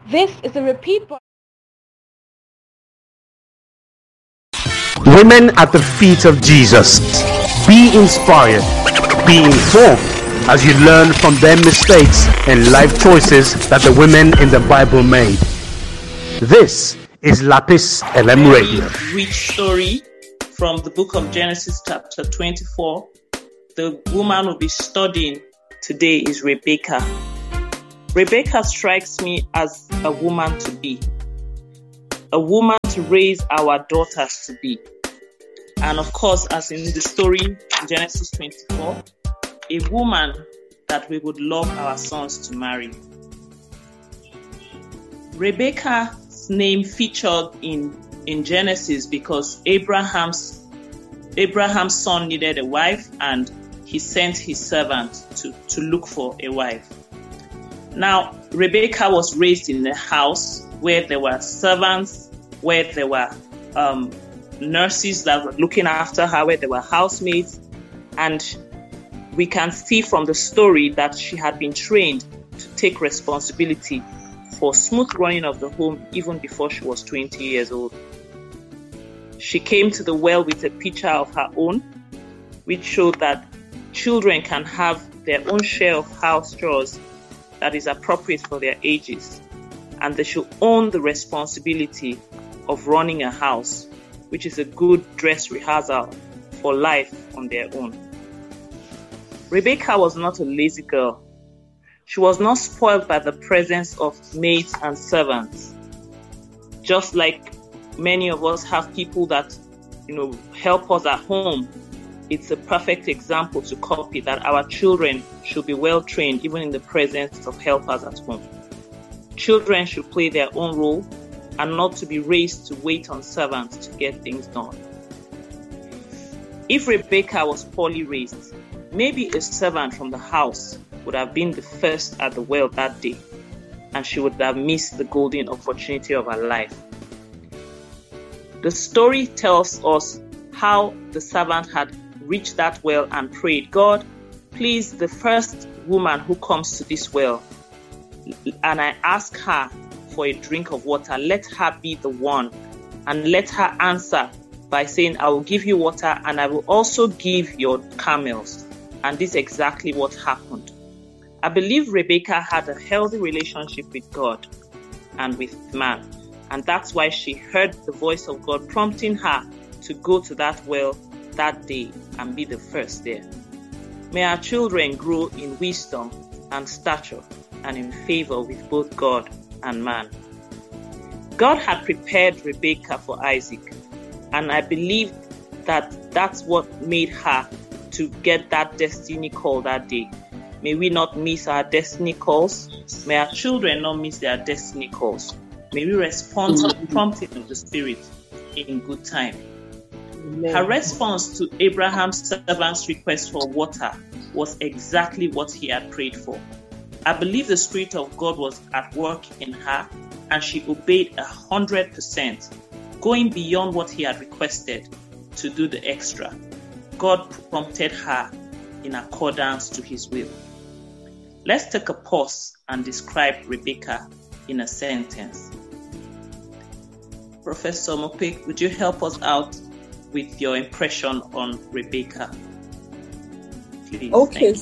This is a repeat. Women at the feet of Jesus. Be inspired, be informed as you learn from their mistakes and life choices that the women in the Bible made. This is Lapis LM Radio. Rich story from the book of Genesis chapter 24. The woman we'll be studying today is Rebecca. Rebecca strikes me as a woman to be, a woman to raise our daughters to be. And of course, as in the story in Genesis 24, a woman that we would love our sons to marry. Rebecca's name featured in Genesis because Abraham's son needed a wife and he sent his servant to look for a wife. Now, Rebecca was raised in a house where there were servants, where there were nurses that were looking after her, where there were housemaids. And we can see from the story that she had been trained to take responsibility for smooth running of the home even before she was 20 years old. She came to the well with a pitcher of her own, which showed that children can have their own share of house chores that is appropriate for their ages, and they should own the responsibility of running a house, which is a good dress rehearsal for life on their own. Rebecca was not a lazy girl. She was not spoiled by the presence of maids and servants. Just like many of us have people that, help us at home, it's a perfect example to copy that our children should be well trained even in the presence of helpers at home. Children should play their own role and not to be raised to wait on servants to get things done. If Rebecca was poorly raised, maybe a servant from the house would have been the first at the well that day, and she would have missed the golden opportunity of her life. The story tells us how the servant had reached that well and prayed, God, please, the first woman who comes to this well, and I ask her for a drink of water, let her be the one, and let her answer by saying, I will give you water and I will also give your camels. And this is exactly what happened. I believe Rebecca had a healthy relationship with God and with man, and that's why she heard the voice of God prompting her to go to that well that day and be the first there. May our children grow in wisdom and stature and in favor with both God and man. God had prepared Rebecca for Isaac, and I believe that that's what made her to get that destiny call that day. May we not miss our destiny calls. May our children not miss their destiny calls. May we respond to the prompting of the Spirit in good time. Amen. Her response to Abraham's servant's request for water was exactly what he had prayed for. I believe the Spirit of God was at work in her, and she obeyed 100%, going beyond what he had requested to do the extra. God prompted her in accordance to his will. Let's take a pause and describe Rebecca in a sentence. Professor Mopek, would you help us out with your impression on Rebecca? Please. Okay.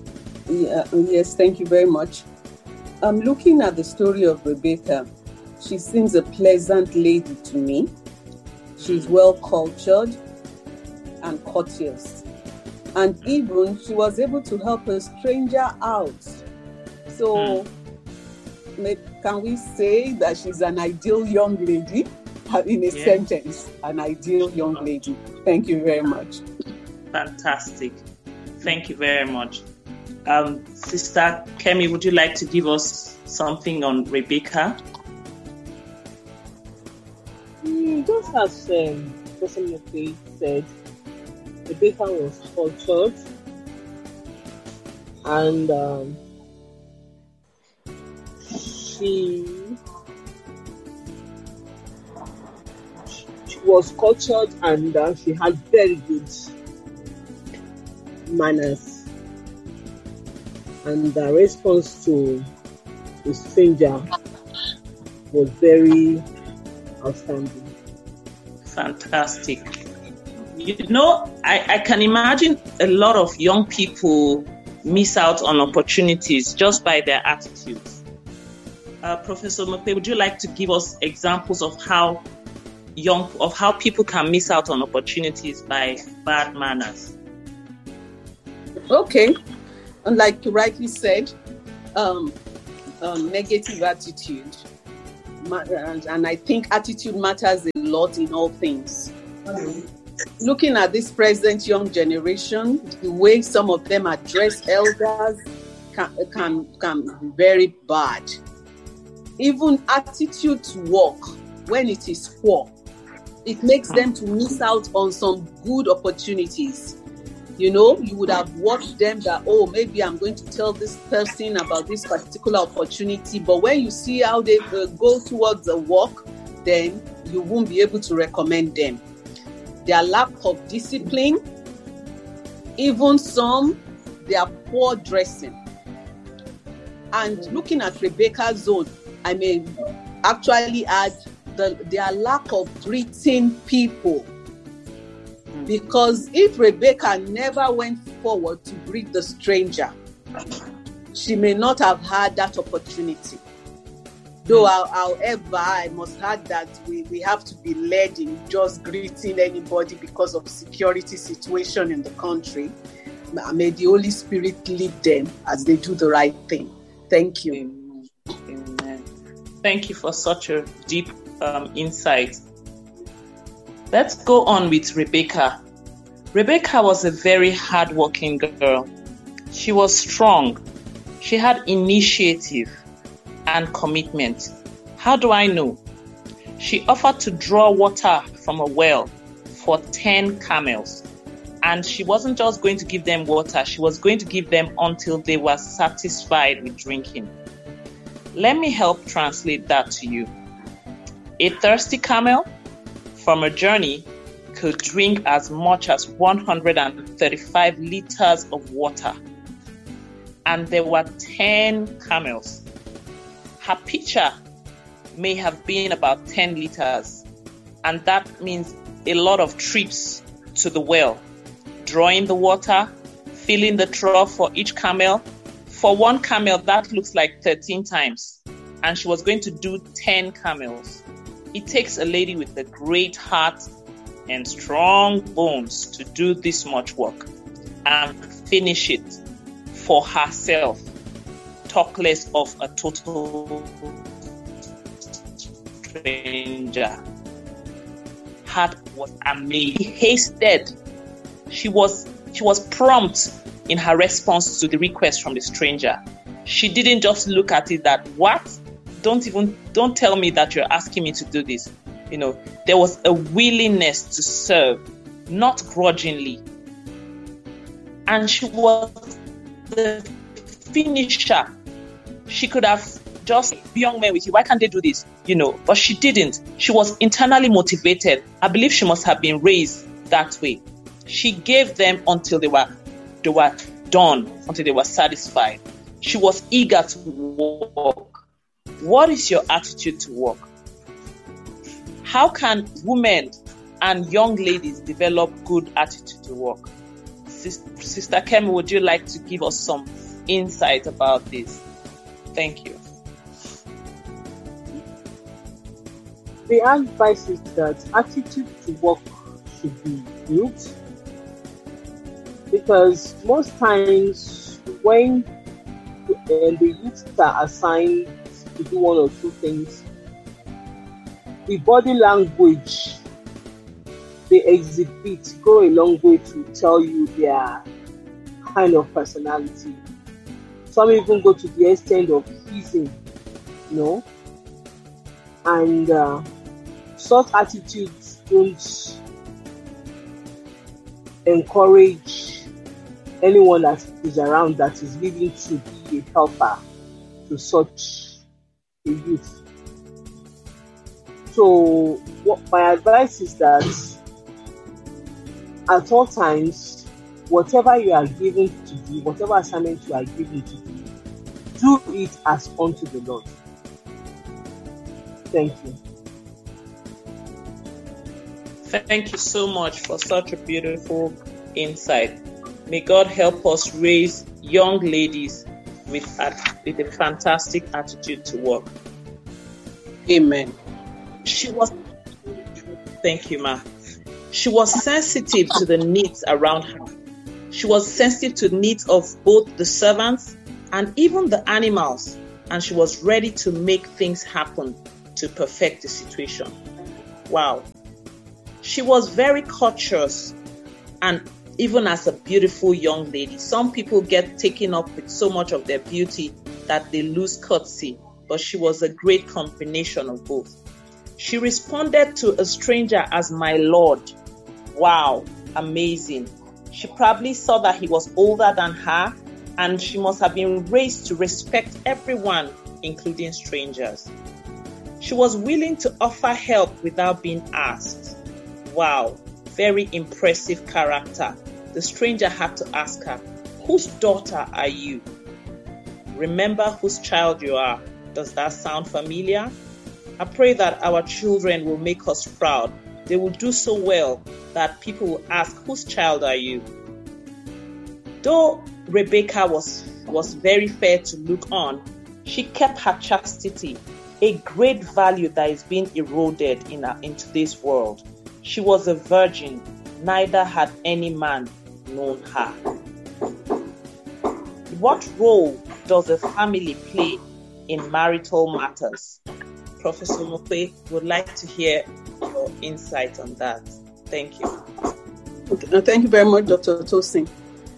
Yes, thank you very much. I'm looking at the story of Rebecca. She seems a pleasant lady to me. She's well cultured and courteous. And even she was able to help a stranger out. So can we say that she's an ideal young lady? In a sentence, an ideal young lady. Thank you very much. Fantastic. Thank you very much. Sister Kemi, would you like to give us something on Rebecca? Just as Professor Mopek said, Rebecca was cultured and she was cultured and she had very good manners. And the response to a stranger was very outstanding. Fantastic. I can imagine a lot of young people miss out on opportunities just by their attitudes. Professor Mope, would you like to give us examples of how people can miss out on opportunities by bad manners? Okay, and like you rightly said, negative attitude, and I think attitude matters a lot in all things. Looking at this present young generation, the way some of them address elders can be very bad. Even attitude to work, when it is poor, it makes them to miss out on some good opportunities. You would have watched them that, maybe I'm going to tell this person about this particular opportunity. But when you see how they go towards the work, then you won't be able to recommend them. Their lack of discipline, even some, their poor dressing. And looking at Rebecca's own, I may actually add their lack of greeting people. Because if Rebecca never went forward to greet the stranger, she may not have had that opportunity. Though, however, I must add that we have to be led in just greeting anybody because of security situation in the country. May the Holy Spirit lead them as they do the right thing. Thank you. Amen. Thank you for such a deep insight. Let's go on with Rebecca. Rebecca was a very hardworking girl. She was strong. She had initiative and commitment. How do I know? She offered to draw water from a well for 10 camels. And she wasn't just going to give them water, she was going to give them until they were satisfied with drinking. Let me help translate that to you. A thirsty camel from a journey could drink as much as 135 liters of water. And there were 10 camels. Her pitcher may have been about 10 liters. And that means a lot of trips to the well, drawing the water, filling the trough for each camel. For one camel, that looks like 13 times. And she was going to do 10 camels. It takes a lady with a great heart and strong bones to do this much work and finish it for herself, talk less of a total stranger. Heart was amazing. Hasted. She was prompt in her response to the request from the stranger. She didn't just look at it that, what? Don't tell me that you're asking me to do this. There was a willingness to serve, not grudgingly. And she was the finisher. She could have just young men with you. Why can't they do this? But she didn't. She was internally motivated. I believe she must have been raised that way. She gave them until they were done, until they were satisfied. She was eager to work. What is your attitude to work? How can women and young ladies develop good attitude to work? Sister Kemi, would you like to give us some insight about this? Thank you. The advice is that attitude to work should be built, because most times when the youths are assigned to do one or two things, the body language they exhibit go a long way to tell you their kind of personality. Some even go to the extent of hissing, and such attitudes don't encourage anyone that is around that is willing to be a helper to such a youth. So what my advice is that at all times, whatever you are given to do, whatever assignment you are given to do it as unto the Lord. Thank you. Thank you so much for such a beautiful insight. May God help us raise young ladies with a fantastic attitude to work. Amen. Thank you, Ma. She was sensitive to the needs around her. She was sensitive to the needs of both the servants and even the animals, and she was ready to make things happen to perfect the situation. Wow. She was very courteous, and even as a beautiful young lady, some people get taken up with so much of their beauty that they lose courtesy, but she was a great combination of both. She responded to a stranger as my lord. Wow, amazing. She probably saw that he was older than her, and she must have been raised to respect everyone, including strangers. She was willing to offer help without being asked. Wow, very impressive character. The stranger had to ask her, "Whose daughter are you?" Remember whose child you are. Does that sound familiar? I pray that our children will make us proud. They will do so well that people will ask, "Whose child are you?" Though Rebecca was very fair to look on, she kept her chastity, a great value that is being eroded in today's world. She was a virgin, neither had any man known her. What role does a family play in marital matters? Professor Mokwe would like to hear your insight on that. Thank you. Thank you very much, Dr. Tosin.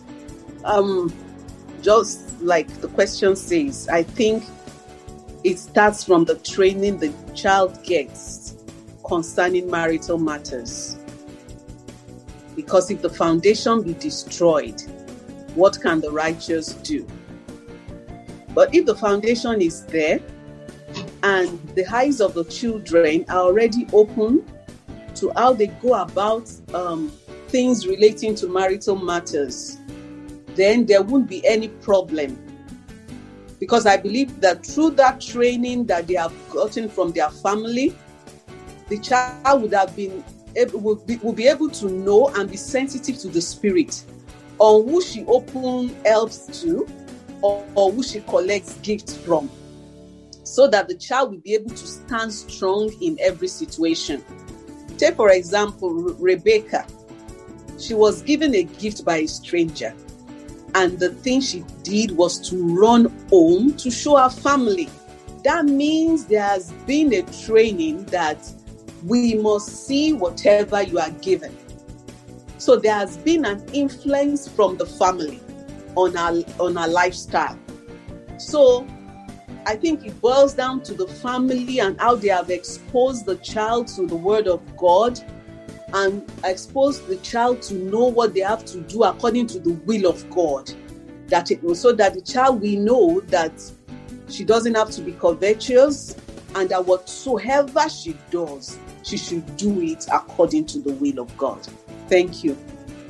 Just like the question says, I think it starts from the training the child gets concerning marital matters. Because if the foundation be destroyed, what can the righteous do? But if the foundation is there and the eyes of the children are already open to how they go about things relating to marital matters, then there won't be any problem. Because I believe that through that training that they have gotten from their family, the child will be able to know and be sensitive to the spirit on who she opens helps to or who she collects gifts from, so that the child will be able to stand strong in every situation. Take, for example, Rebecca. She was given a gift by a stranger, and the thing she did was to run home to show her family. That means there has been a training that we must see whatever you are given. So there has been an influence from the family on our lifestyle. So I think it boils down to the family and how they have exposed the child to the word of God and exposed the child to know what they have to do according to the will of God. So that the child will know that she doesn't have to be covetous, and that whatsoever she does, she should do it according to the will of God. Thank you.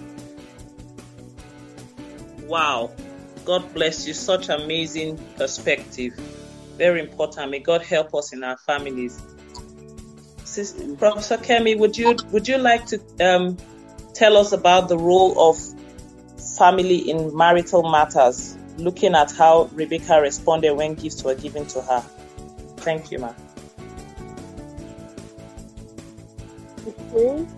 Wow. God bless you. Such amazing perspective. Very important. May God help us in our families. Professor Kemi, would you like to tell us about the role of family in marital matters, looking at how Rebecca responded when gifts were given to her? Thank you, ma. Okay.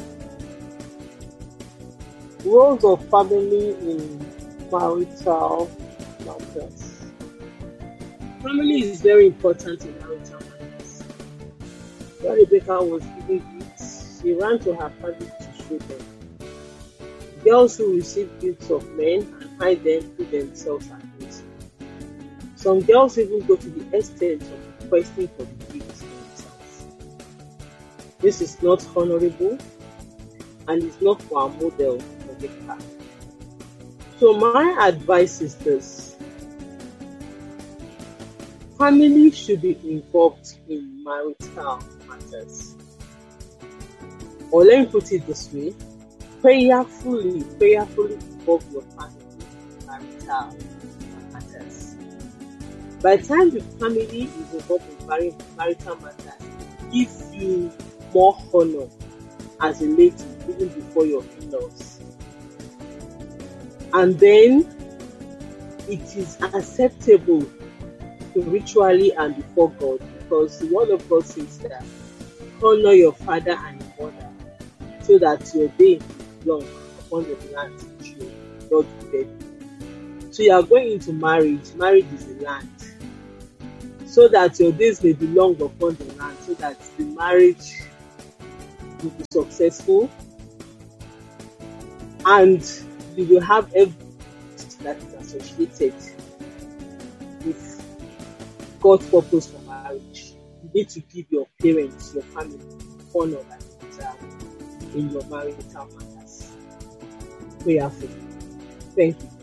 Roles of family in marital matters. Family is very important in marital matters. When Rebecca was giving gifts, she ran to her family to show them. Girls who receive gifts of men and hide them to themselves are innocent. Some girls even go to the extent of requesting for the gifts themselves. This is not honorable and is not for our model Rebecca. So my advice is this: family should be involved in marital matters. Or let me put it this way: prayerfully involve your family in marital matters. By the time the family is involved in marital matters, give you more honor as a lady, even before your in-laws. And then it is acceptable spiritually and before God, because the word of God says that honor your father and your mother, so that your day is long upon the land which you Lord gave you. So you are going into marriage. Marriage is a land, so that your days may be long upon the land, so that the marriage will be successful, and you will have everything that is associated with God's purpose for marriage. You need to give your parents, your family, honor that you deserve in your marital matters. Prayerful. Thank you.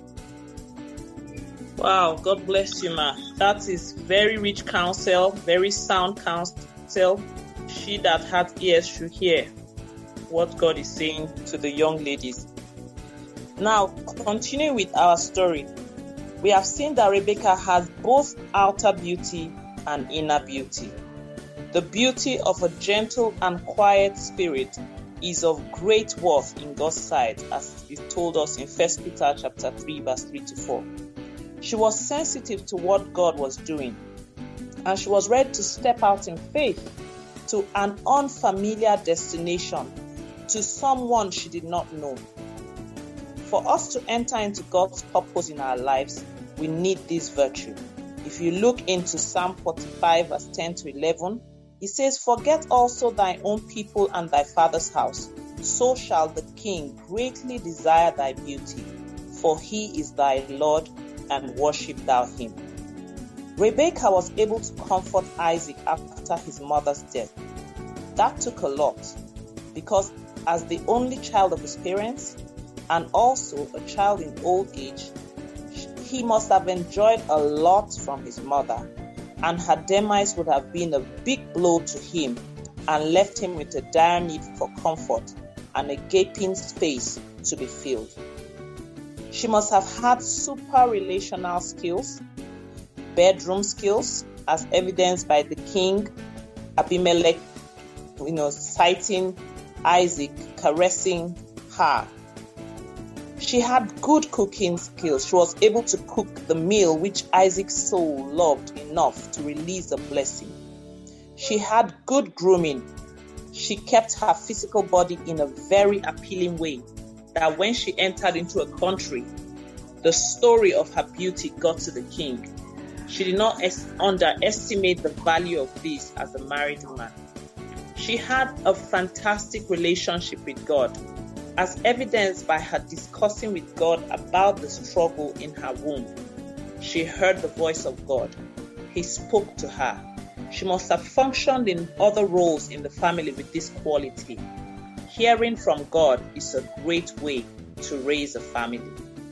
Wow, God bless you, ma. That is very rich counsel, very sound counsel. She that hath ears should hear what God is saying to the young ladies. Now, continuing with our story, we have seen that Rebecca has both outer beauty and inner beauty. The beauty of a gentle and quiet spirit is of great worth in God's sight, as it told us in 1 Peter chapter 3, verse 3-4. She was sensitive to what God was doing, and she was ready to step out in faith to an unfamiliar destination, to someone she did not know. For us to enter into God's purpose in our lives, we need this virtue. If you look into Psalm 45, verse 10-11, it says, "Forget also thine own people and thy father's house, so shall the king greatly desire thy beauty, for he is thy Lord, and worship thou him." Rebekah was able to comfort Isaac after his mother's death. That took a lot, because as the only child of his parents, and also a child in old age, he must have enjoyed a lot from his mother, and her demise would have been a big blow to him and left him with a dire need for comfort and a gaping space to be filled. She must have had super relational skills, bedroom skills, as evidenced by the king Abimelech, citing Isaac caressing her. She had good cooking skills. She was able to cook the meal which Isaac's soul loved enough to release a blessing. She had good grooming. She kept her physical body in a very appealing way, that when she entered into a country, the story of her beauty got to the king. She did not underestimate the value of this as a married woman. She had a fantastic relationship with God, as evidenced by her discussing with God about the struggle in her womb. She heard the voice of God. He spoke to her. She must have functioned in other roles in the family with this quality. Hearing from God is a great way to raise a family.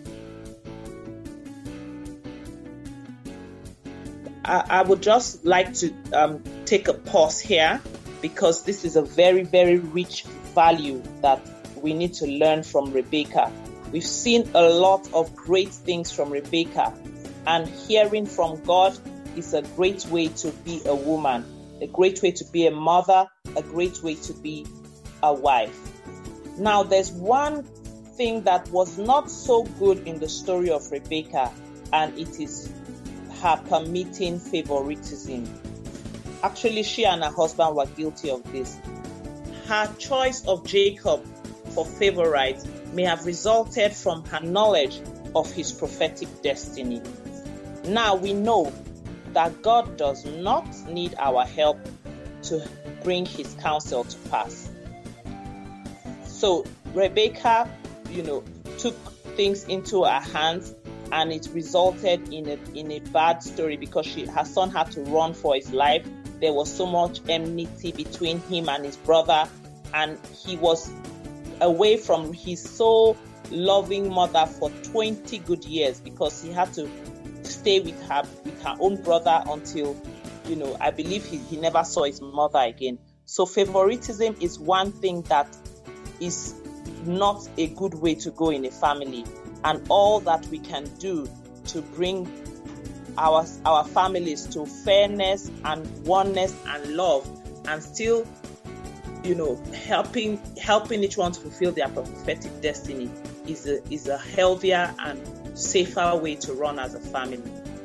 I would just like to take a pause here, because this is a very, very rich value that we need to learn from Rebecca. We've seen a lot of great things from Rebecca, and hearing from God is a great way to be a woman, a great way to be a mother, a great way to be a wife. Now, there's one thing that was not so good in the story of Rebecca, and it is her permitting favoritism. Actually, she and her husband were guilty of this. Her choice of Jacob for favorite may have resulted from her knowledge of his prophetic destiny. Now we know that God does not need our help to bring his counsel to pass. So Rebecca, took things into her hands, and it resulted in a bad story, because her son had to run for his life. There was so much enmity between him and his brother, and he was away from his so loving mother for 20 good years, because he had to stay with her own brother until, I believe he never saw his mother again. So favoritism is one thing that is not a good way to go in a family, and all that we can do to bring our families to fairness and oneness and love and still, helping each one to fulfill their prophetic destiny is a healthier and safer way to run as a family.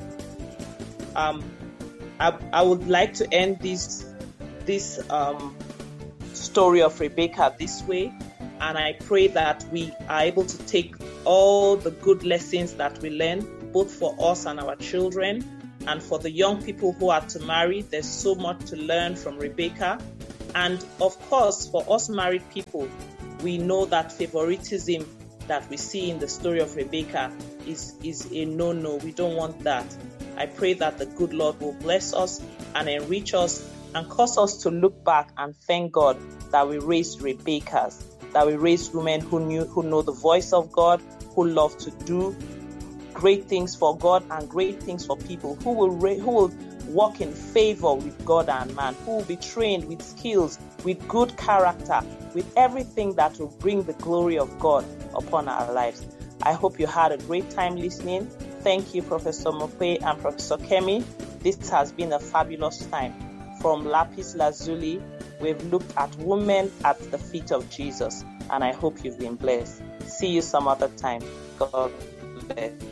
I would like to end this story of Rebecca this way, and I pray that we are able to take all the good lessons that we learn, both for us and our children, and for the young people who are to marry. There's so much to learn from Rebecca. And of course, for us married people, we know that favoritism that we see in the story of Rebecca is a no-no. We don't want that. I pray that the good Lord will bless us and enrich us and cause us to look back and thank God that we raised Rebeccas, that we raised women who know the voice of God, who love to do great things for God and great things for people, who will walk in favor with God and man, who will be trained with skills, with good character, with everything that will bring the glory of God upon our lives. I hope you had a great time listening. Thank you, Professor Mokwe and Professor Kemi. This has been a fabulous time. From Lapis Lazuli, we've looked at women at the feet of Jesus, and I hope you've been blessed. See you some other time. God bless.